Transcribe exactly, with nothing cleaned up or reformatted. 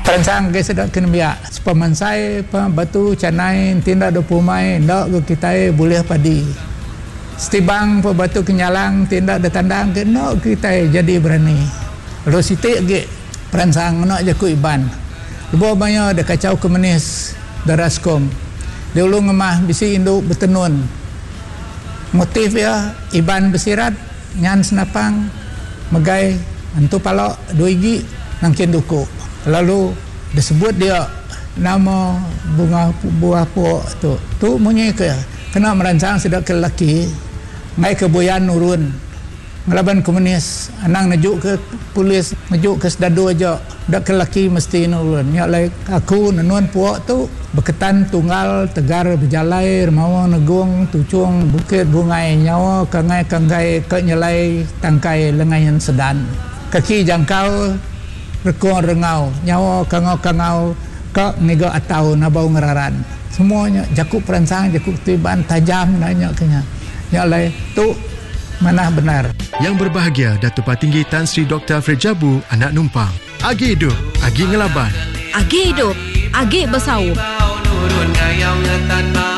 Perancang ke sedap kena biak sepamansai pa batu canai tindak do pumai ndak ke kita boleh padi setibang pa batu kenyalang tindak de tandang ke ndak kita jadi berani lo sitik ge perancang nak je ku iban lebo banyak de kacau komunis daraskom dia ulung ngemah bisi induk betenun motif ya iban besirat nyan senapang megai antu palok dua igi nangkin duku. Lalu disebut dia nama bunga buah pok tu. Tu munyi ke kena merancang sedak ke lelaki ngai ke boyan urun ngelaban komunis anang najuk ke polis najuk ke sedadu aja dak ke lelaki mesti urun nya lai aku nanuan puak tu berketan tunggal tegar berjalai mau negung tucung bukit bungai nyawa kangai kangai ke nyelai tangkai lengayan sedan kaki jangkau rekong rengau nyawa kangau-kangau kak nego atau nabau ngeraran semuanya jakuk perancang jakuk tiban tajam nanya kenya nya lai tu mana benar. Yang berbahagia Datuk Patinggi Tan Sri Doktor Frejabu anak numpang agi hidup agi ngelaban agi hidup agi bersau.